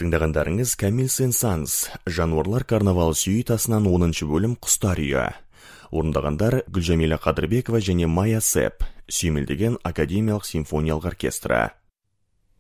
Тыңдағандарыңыз Камил Сен-Санс, жануарлар карнавалы сюитасынан 10-шы бөлім Құстар үйі. Орындағандар Гүлжамиля Қадырбекова және Майя Сэп, сүйемелдеген академиялық симфониялық оркестрі.